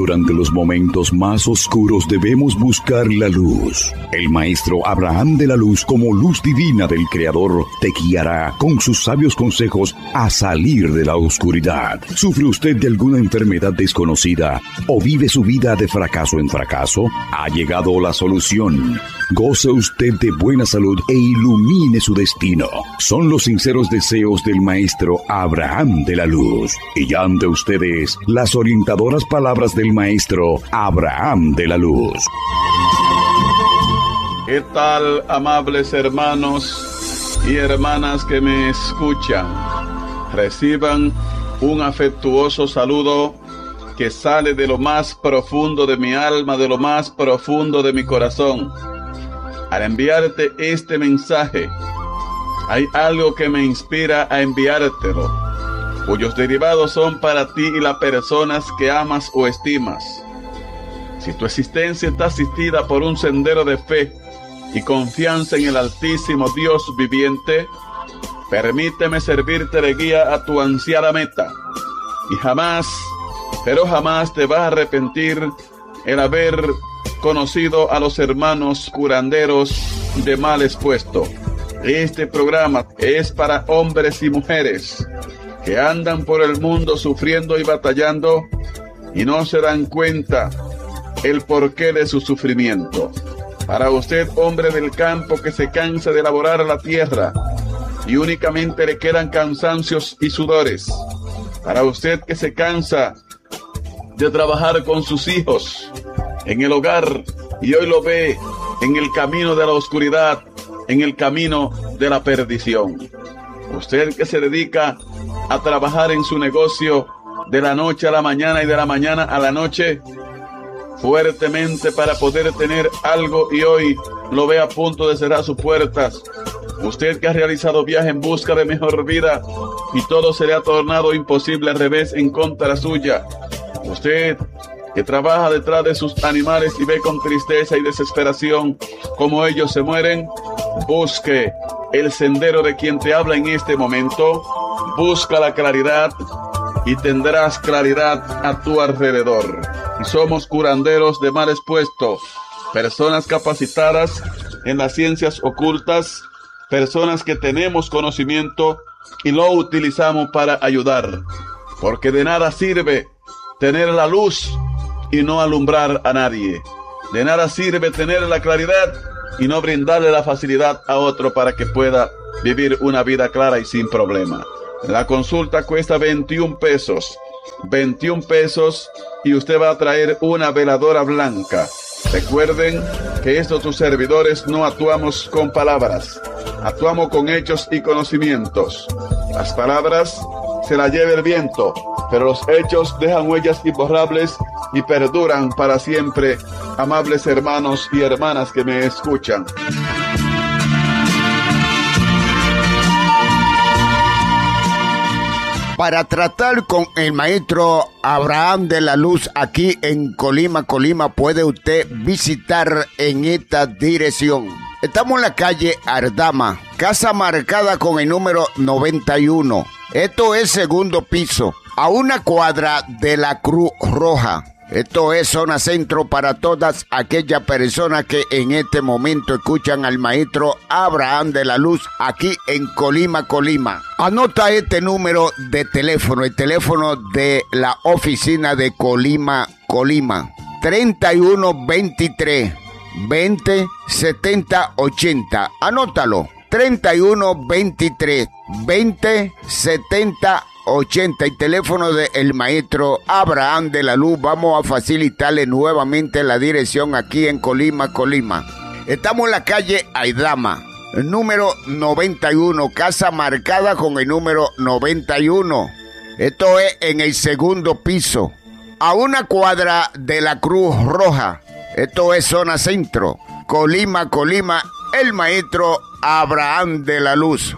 Durante los momentos más oscuros debemos buscar la luz. El maestro Abraham de la Luz, como luz divina del Creador, te guiará con sus sabios consejos a salir de la oscuridad. ¿Sufre usted de alguna enfermedad desconocida o vive su vida de fracaso en fracaso? Ha llegado la solución. Goce usted de buena salud e ilumine su destino. Son los sinceros deseos del maestro Abraham de la Luz. Y ya ante ustedes las orientadoras palabras del maestro Abraham de la Luz. ¿Qué tal, amables hermanos y hermanas que me escuchan? Reciban un afectuoso saludo que sale de lo más profundo de mi alma, de lo más profundo de mi corazón. Al enviarte este mensaje, hay algo que me inspira a enviártelo, cuyos derivados son para ti y las personas que amas o estimas. Si tu existencia está asistida por un sendero de fe y confianza en el Altísimo Dios viviente, permíteme servirte de guía a tu ansiada meta. Y jamás, pero jamás te vas a arrepentir el haber conocido a los hermanos curanderos de mal expuesto. Este programa es para hombres y mujeres que andan por el mundo sufriendo y batallando y no se dan cuenta el porqué de su sufrimiento. Para usted, hombre del campo que se cansa de laborar la tierra y únicamente le quedan cansancios y sudores. Para usted que se cansa de trabajar con sus hijos en el hogar y hoy lo ve en el camino de la oscuridad, en el camino de la perdición. Usted que se dedica a trabajar en su negocio de la noche a la mañana y de la mañana a la noche, fuertemente para poder tener algo y hoy lo ve a punto de cerrar sus puertas. Usted que ha realizado viaje en busca de mejor vida y todo se le ha tornado imposible al revés en contra suya. Usted que trabaja detrás de sus animales y ve con tristeza y desesperación cómo ellos se mueren, busque el sendero de quien te habla en este momento. Busca la claridad y tendrás claridad a tu alrededor. Y somos curanderos de mal expuesto, personas capacitadas en las ciencias ocultas, personas que tenemos conocimiento y lo utilizamos para ayudar, porque de nada sirve tener la luz y no alumbrar a nadie. De nada sirve tener la claridad y no brindarle la facilidad a otro para que pueda vivir una vida clara y sin problema. La consulta cuesta 21 pesos. 21 pesos y usted va a traer una veladora blanca. Recuerden que estos tus servidores no actuamos con palabras, actuamos con hechos y conocimientos. Las palabras se las lleva el viento, pero los hechos dejan huellas imborrables y perduran para siempre, amables hermanos y hermanas que me escuchan. Para tratar con el maestro Abraham de la Luz aquí en Colima, puede usted visitar en esta dirección. Estamos en la calle Ardama, casa marcada con el número 91. Esto es segundo piso, a una cuadra de la Cruz Roja. Esto es zona centro para todas aquellas personas que en este momento escuchan al maestro Abraham de la Luz aquí en Colima. Anota este número de teléfono, el teléfono de la oficina de Colima. 3123 20 70 80. Anótalo. 3123 20 70 80, el teléfono del maestro Abraham de la Luz. Vamos a facilitarle nuevamente la dirección aquí en Colima. Estamos en la calle Aidama, número 91, casa marcada con el número 91. Esto es en el segundo piso, a una cuadra de la Cruz Roja. Esto es zona centro, Colima, el maestro Abraham de la Luz.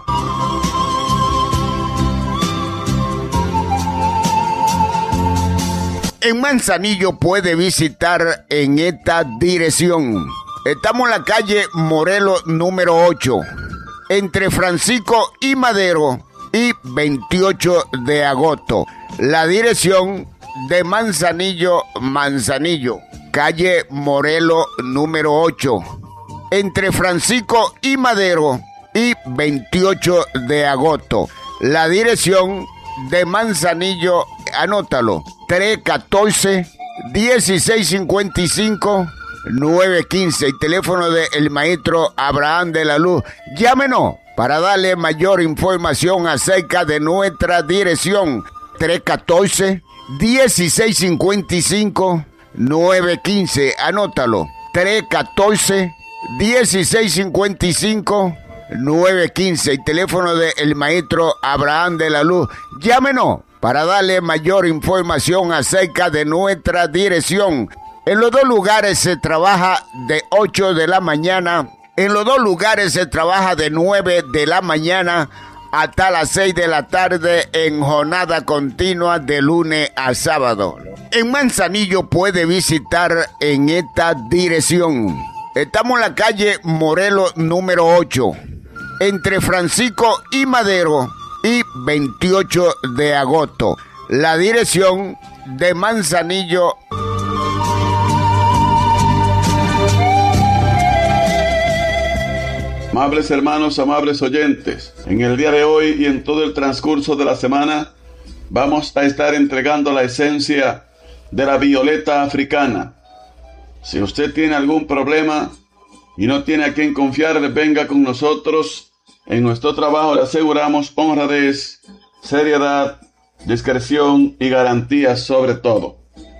En Manzanillo puede visitar en esta dirección. Estamos en la calle Morelos número 8, entre Francisco y Madero y 28 de agosto. La dirección de Manzanillo, calle Morelos número 8, entre Francisco y Madero y 28 de agosto. La dirección de Manzanillo, anótalo, 314-1655-915, el teléfono del maestro Abraham de la Luz. Llámenos para darle mayor información acerca de nuestra dirección, 314-1655-915, anótalo, 314-1655-915, el teléfono del maestro Abraham de la Luz. Llámenos para darle mayor información acerca de nuestra dirección. En los dos lugares se trabaja de 8 de la mañana, en los dos lugares se trabaja de 9 de la mañana hasta las 6 de la tarde en jornada continua de lunes a sábado. En Manzanillo puede visitar en esta dirección. Estamos en la calle Morelos número 8, entre Francisco y Madero y 28 de agosto. La dirección de Manzanillo. Amables hermanos, amables oyentes, en el día de hoy y en todo el transcurso de la semana vamos a estar entregando la esencia de la violeta africana. Si usted tiene algún problema y no tiene a quien confiar, venga con nosotros. En nuestro trabajo le aseguramos honradez, seriedad, discreción y garantías sobre todo.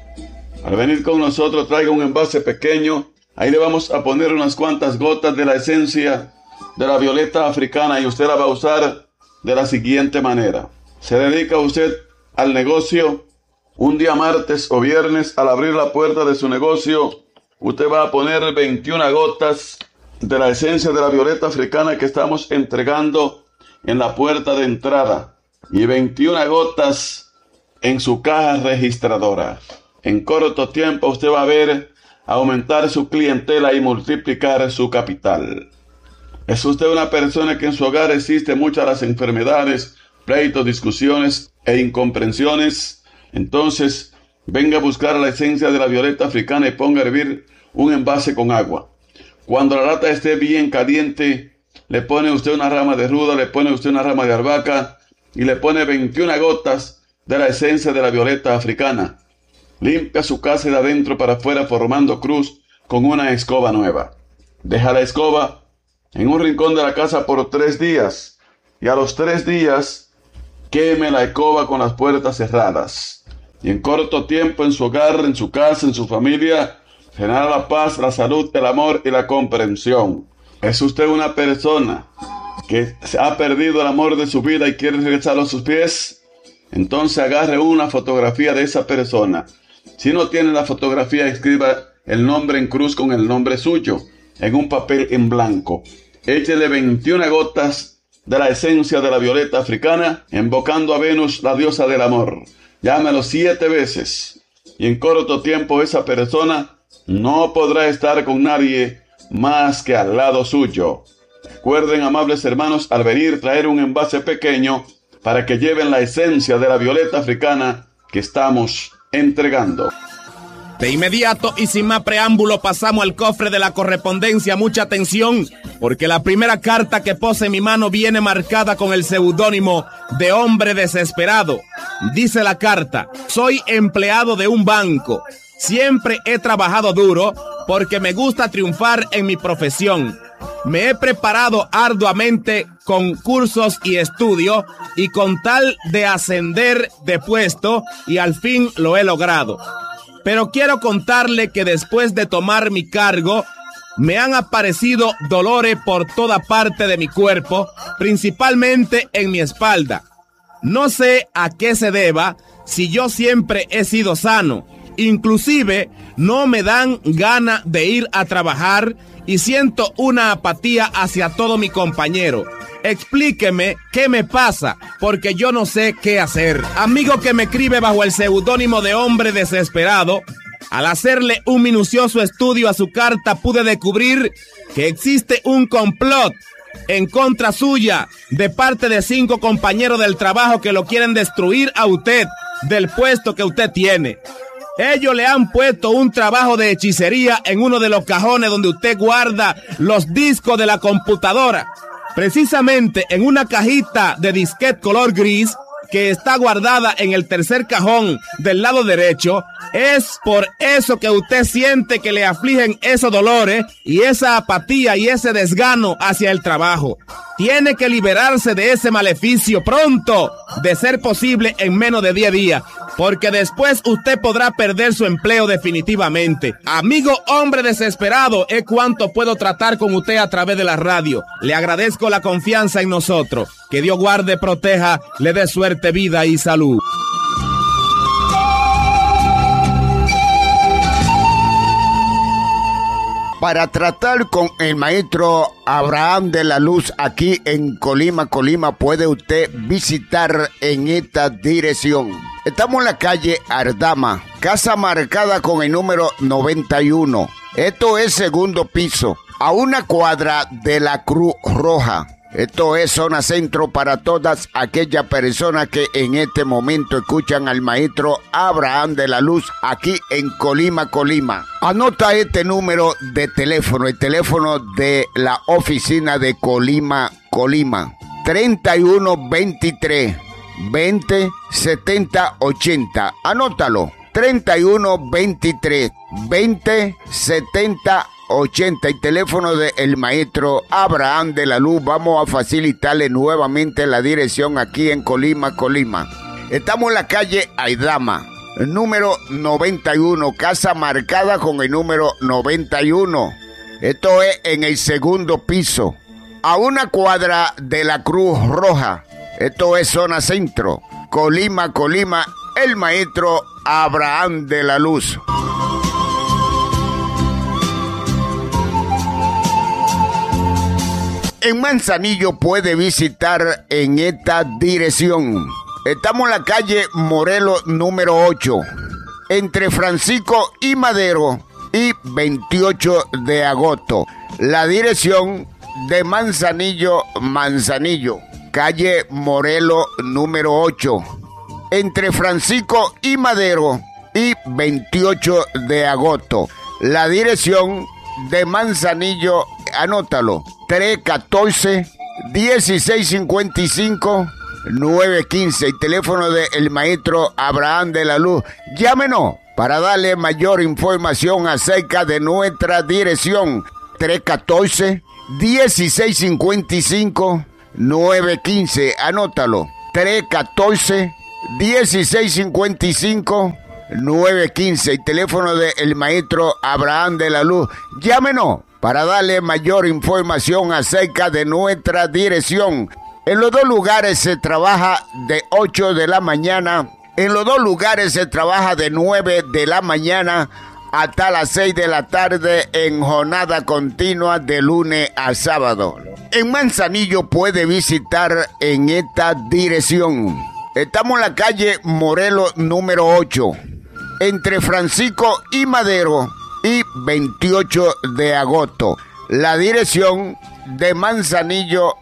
Al venir con nosotros, traiga un envase pequeño. Ahí le vamos a poner unas cuantas gotas de la esencia de la violeta africana y usted la va a usar de la siguiente manera. Se dedica usted al negocio. Un día martes o viernes, al abrir la puerta de su negocio, usted va a poner 21 gotas de la esencia de la violeta africana que estamos entregando en la puerta de entrada y 21 gotas en su caja registradora. En corto tiempo usted va a ver aumentar su clientela y multiplicar su capital. ¿Es usted una persona que en su hogar existen muchas las enfermedades, pleitos, discusiones e incomprensiones? Entonces, venga a buscar la esencia de la violeta africana y ponga a hervir un envase con agua. Cuando la lata esté bien caliente, le pone usted una rama de ruda, le pone usted una rama de albahaca y le pone 21 gotas de la esencia de la violeta africana. Limpia su casa de adentro para afuera formando cruz con una escoba nueva. Deja la escoba en un rincón de la casa por 3 días y a los 3 días queme la escoba con las puertas cerradas. Y en corto tiempo en su hogar, en su casa, en su familia, generará la paz, la salud, el amor y la comprensión. ¿Es usted una persona que ha perdido el amor de su vida y quiere regresar a sus pies? Entonces agarre una fotografía de esa persona. Si no tiene la fotografía, escriba el nombre en cruz con el nombre suyo en un papel en blanco. Échele 21 gotas de la esencia de la violeta africana, invocando a Venus, la diosa del amor. Llámelo 7 veces y en corto tiempo esa persona no podrá estar con nadie más que al lado suyo. Recuerden, amables hermanos, al venir traer un envase pequeño para que lleven la esencia de la violeta africana que estamos entregando. De inmediato y sin más preámbulo pasamos al cofre de la correspondencia. Mucha atención, porque la primera carta que pose en mi mano viene marcada con el seudónimo de Hombre Desesperado. Dice la carta: soy empleado de un banco. Siempre he trabajado duro porque me gusta triunfar en mi profesión. Me he preparado arduamente con cursos y estudio y con tal de ascender de puesto, y al fin lo he logrado. Pero quiero contarle que después de tomar mi cargo, me han aparecido dolores por toda parte de mi cuerpo, principalmente en mi espalda. No sé a qué se deba, si yo siempre he sido sano. Inclusive no me dan gana de ir a trabajar y siento una apatía hacia todo mi compañero. Explíqueme qué me pasa, porque yo no sé qué hacer. Amigo que me escribe bajo el seudónimo de Hombre Desesperado, al hacerle un minucioso estudio a su carta pude descubrir que existe un complot en contra suya de parte de 5 compañeros del trabajo que lo quieren destruir a usted, del puesto que usted tiene. Ellos le han puesto un trabajo de hechicería en uno de los cajones donde usted guarda los discos de la computadora. Precisamente en una cajita de disquete color gris que está guardada en el tercer cajón del lado derecho. Es por eso que usted siente que le afligen esos dolores y esa apatía y ese desgano hacia el trabajo. Tiene que liberarse de ese maleficio pronto, de ser posible en menos de 10 días, porque después usted podrá perder su empleo definitivamente. Amigo hombre desesperado, es cuanto puedo tratar con usted a través de la radio. Le agradezco la confianza en nosotros. Que Dios guarde, proteja, le dé suerte, vida y salud. Para tratar con el maestro Abraham de la Luz aquí en Colima, puede usted visitar en esta dirección. Estamos en la calle Ardama, casa marcada con el número 91. Esto es segundo piso, a una cuadra de la Cruz Roja. Esto es zona centro para todas aquellas personas que en este momento escuchan al maestro Abraham de la Luz aquí en Colima. Anota este número de teléfono, el teléfono de la oficina de Colima. 3123 20 70 80. Anótalo. 3123 20 70 80, el teléfono del maestro Abraham de la Luz. Vamos a facilitarle nuevamente la dirección aquí en Colima. Estamos en la calle Aidama, número 91, casa marcada con el número 91. Esto es en el segundo piso, a una cuadra de la Cruz Roja. Esto es zona centro, Colima, el maestro Abraham de la Luz. En Manzanillo puede visitar en esta dirección. Estamos en la calle Morelos número 8, entre Francisco y Madero y 28 de agosto. La dirección de Manzanillo, calle Morelos número 8, entre Francisco y Madero y 28 de agosto. La dirección de Manzanillo, anótalo, 314-1655-915, el teléfono del maestro Abraham de la Luz. Llámenos para darle mayor información acerca de nuestra dirección. 314-1655-915, anótalo, 314-1655-915, el teléfono del maestro Abraham de la Luz. Llámenos para darle mayor información acerca de nuestra dirección. En los dos lugares se trabaja de 8 de la mañana. En los dos lugares se trabaja de 9 de la mañana hasta las 6 de la tarde en jornada continua de lunes a sábado. En Manzanillo puede visitar en esta dirección. Estamos en la calle Morelos número 8, entre Francisco y Madero y 28 de agosto. La dirección de Manzanillo.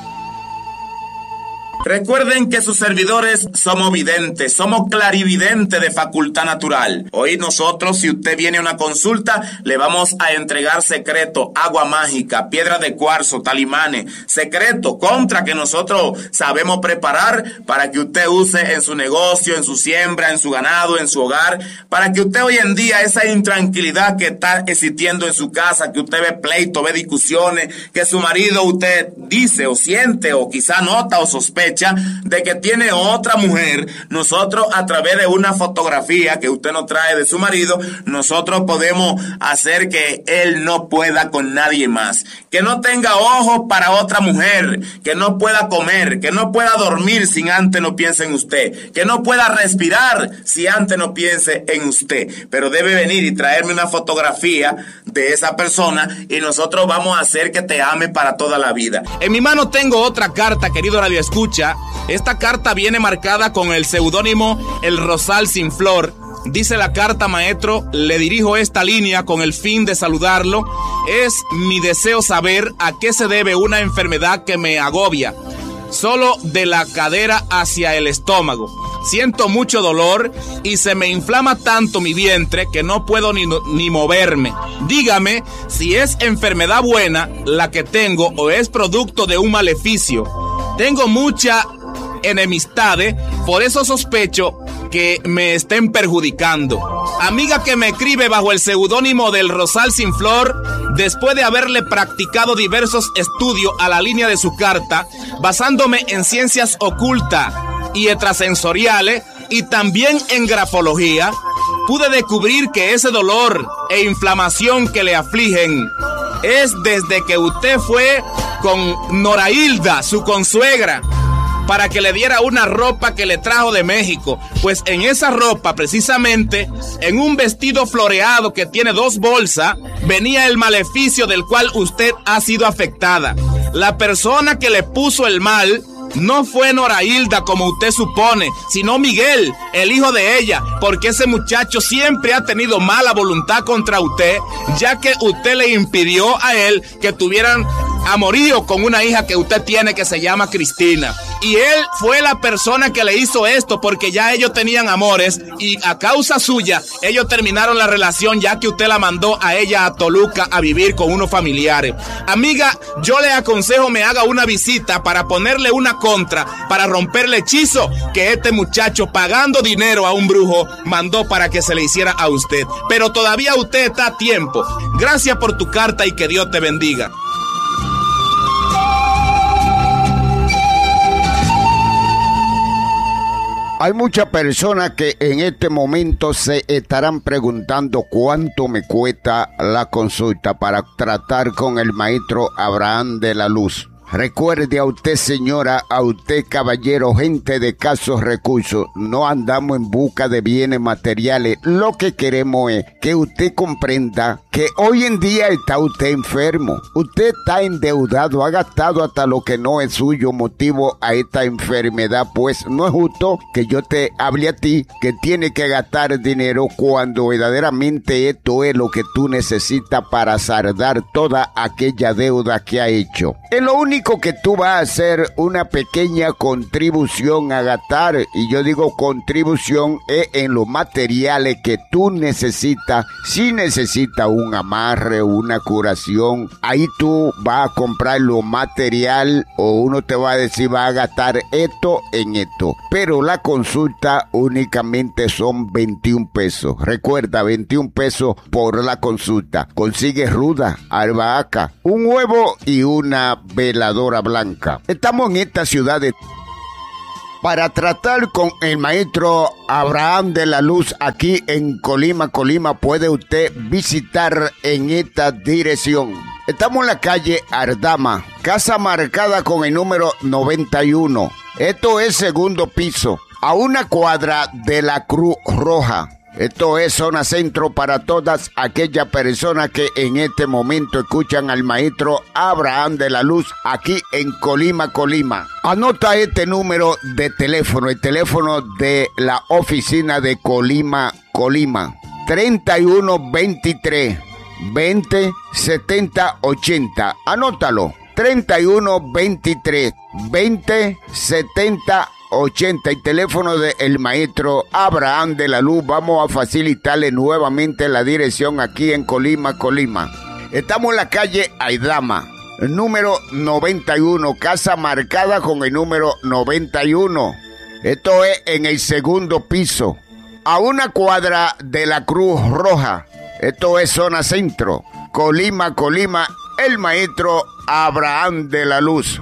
Recuerden que sus servidores somos videntes, somos clarividentes de facultad natural. Hoy nosotros, si usted viene a una consulta, le vamos a entregar secreto, agua mágica, piedra de cuarzo, talimanes, secreto contra que nosotros sabemos preparar para que usted use en su negocio, en su siembra, en su ganado, en su hogar, para que usted hoy en día esa intranquilidad que está existiendo en su casa, que usted ve pleito, ve discusiones, que su marido usted dice o siente o quizá nota o sospecha de que tiene otra mujer, nosotros a través de una fotografía que usted nos trae de su marido, nosotros podemos hacer que él no pueda con nadie más, que no tenga ojos para otra mujer, que no pueda comer, que no pueda dormir sin antes no piense en usted, que no pueda respirar si antes no piense en usted, pero debe venir y traerme una fotografía de esa persona y nosotros vamos a hacer que te ame para toda la vida. En mi mano tengo otra carta, querido Radio Escucha. Esta carta viene marcada con el seudónimo El Rosal Sin Flor. Dice la carta, maestro, le dirijo esta línea con el fin de saludarlo. Es mi deseo saber a qué se debe una enfermedad que me agobia, solo de la cadera hacia el estómago. siento mucho dolor y se me inflama tanto mi vientre que no puedo ni moverme. Dígame si es enfermedad buena la que tengo o es producto de un maleficio. Tengo mucha enemistad, por eso sospecho que me estén perjudicando. Amiga que me escribe bajo el seudónimo del Rosal Sin Flor, después de haberle practicado diversos estudios a la línea de su carta, basándome en ciencias ocultas y extrasensoriales y también en grafología, pude descubrir que ese dolor e inflamación que le afligen es desde que usted fue con Norailda, su consuegra, para que le diera una ropa que le trajo de México. Pues en esa ropa, precisamente, en un vestido floreado que tiene 2 bolsas, venía el maleficio del cual usted ha sido afectada. La persona que le puso el mal no fue Norailda como usted supone, sino Miguel, el hijo de ella, porque ese muchacho siempre ha tenido mala voluntad contra usted, ya que usted le impidió a él que tuvieran amorío con una hija que usted tiene que se llama Cristina. Y él fue la persona que le hizo esto porque ya ellos tenían amores y a causa suya ellos terminaron la relación, ya que usted la mandó a ella a Toluca a vivir con unos familiares. Amiga, yo le aconsejo me haga una visita para ponerle una contra, para romper el hechizo que este muchacho, pagando dinero a un brujo, mandó para que se le hiciera a usted. Pero todavía usted está a tiempo. Gracias por tu carta y que Dios te bendiga. Hay muchas personas que en este momento se estarán preguntando cuánto me cuesta la consulta para tratar con el maestro Abraham de la Luz. Recuerde a usted, señora, a usted, caballero, gente de escasos recursos, no andamos en busca de bienes materiales. Lo que queremos es que usted comprenda que hoy en día está usted enfermo. Usted está endeudado, ha gastado hasta lo que no es suyo motivo a esta enfermedad. Pues no es justo que yo te hable a ti que tiene que gastar dinero cuando verdaderamente esto es lo que tú necesitas para saldar toda aquella deuda que ha hecho. Es lo único que tú vas a hacer, una pequeña contribución a gastar, y yo digo contribución es en los materiales que tú necesitas. Si necesitas un amarre, una curación, ahí tú vas a comprar lo material, o uno te va a decir va a gastar esto en esto, pero la consulta únicamente son 21 pesos. Recuerda, 21 pesos por la consulta. Consigue ruda, albahaca, un huevo y una veladora blanca. Estamos en esta ciudad para tratar con el maestro Abraham de la Luz aquí en Colima. Puede usted visitar en esta dirección. Estamos en la calle Ardama, casa marcada con el número 91. Esto es segundo piso, a una cuadra de la Cruz Roja. Esto es zona centro para todas aquellas personas que en este momento escuchan al maestro Abraham de la Luz aquí en Colima. Anota este número de teléfono, el teléfono de la oficina de Colima. 3123 20 70 80. Anótalo. 3123 20 70 80, el teléfono del maestro Abraham de la Luz. Vamos a facilitarle nuevamente la dirección aquí en Colima. Estamos en la calle Aidama, número 91, casa marcada con el número 91. Esto es en el segundo piso, a una cuadra de la Cruz Roja. Esto es zona centro, Colima, el maestro Abraham de la Luz.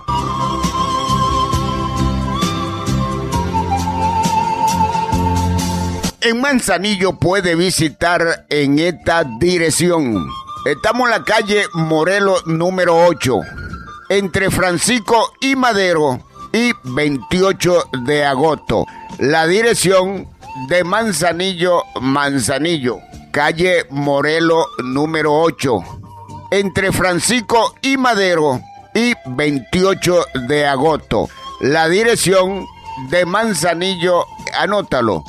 En Manzanillo puede visitar en esta dirección. Estamos en la calle Morelos número 8, entre Francisco y Madero y 28 de agosto. La dirección de Manzanillo, calle Morelos número 8, entre Francisco y Madero y 28 de agosto. La dirección de Manzanillo, anótalo,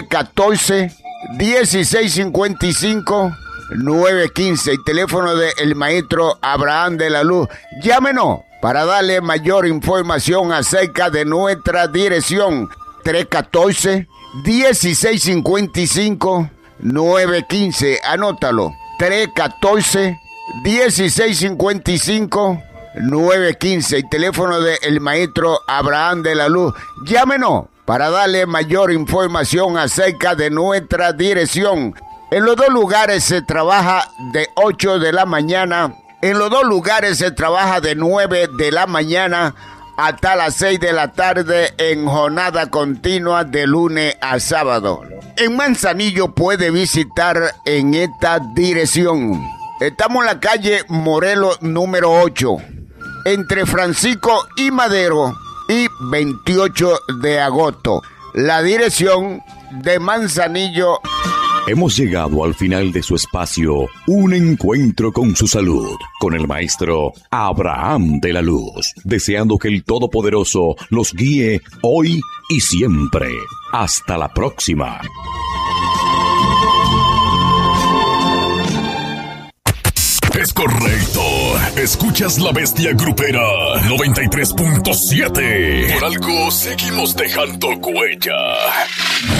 314-1655-915, el teléfono del maestro Abraham de la Luz. Llámenos para darle mayor información acerca de nuestra dirección. 314-1655-915. Anótalo. 314-1655-915. El teléfono del maestro Abraham de la Luz. Llámenos para darle mayor información acerca de nuestra dirección. En los dos lugares se trabaja de 8 de la mañana. En los dos lugares se trabaja de 9 de la mañana hasta las 6 de la tarde en jornada continua de lunes a sábado. En Manzanillo puede visitar en esta dirección. Estamos en la calle Morelos número 8, entre Francisco y Madero y 28 de agosto. La dirección de Manzanillo. Hemos llegado al final de su espacio, Un Encuentro con su Salud, con el maestro Abraham de la Luz, deseando que el Todopoderoso los guíe hoy y siempre. Hasta la próxima. Es correcto. Escuchas La Bestia Grupera 93.7. Por algo seguimos dejando huella.